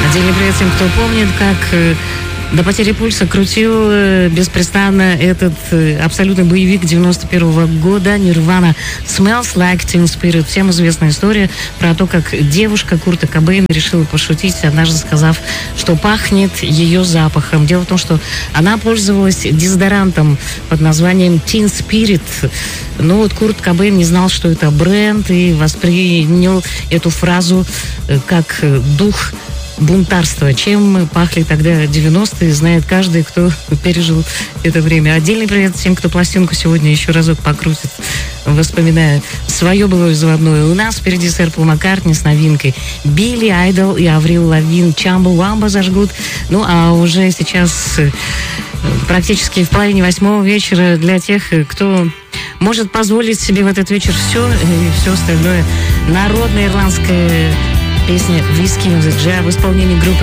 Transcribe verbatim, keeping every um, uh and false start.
Отдельный привет всем, кто помнит, как э, до потери пульса крутил э, беспрестанно этот э, абсолютный боевик девяносто первого года Nirvana Smells Like Teen Spirit. Всем известная история про то, как девушка Курта Кобейна решила пошутить, однажды сказав, что пахнет ее запахом. Дело в том, что она пользовалась дезодорантом под названием Teen Spirit. Но вот Курт Кобейн не знал, что это бренд, и воспринял эту фразу э, как э, дух бунтарства. Чем пахли тогда девяностые, знает каждый, кто пережил это время. Отдельный привет всем, кто пластинку сегодня еще разок покрутит, вспоминая свое былое заводное. У нас впереди сэр Пол Маккартни с новинкой. Билли Айдол и Аврил Лавин Чамба Вамба зажгут. Ну, а уже сейчас практически в половине восьмого вечера для тех, кто может позволить себе в этот вечер все и все остальное. Народная ирландская песня «Whiskey on the Jar» в исполнении группы